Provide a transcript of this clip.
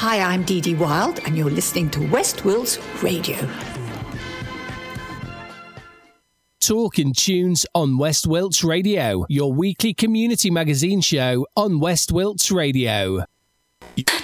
Hi, I'm Dee Dee Wild, and you're listening to West Wilts Radio. Talking Tunes on West Wilts Radio, your weekly community magazine show on West Wilts Radio.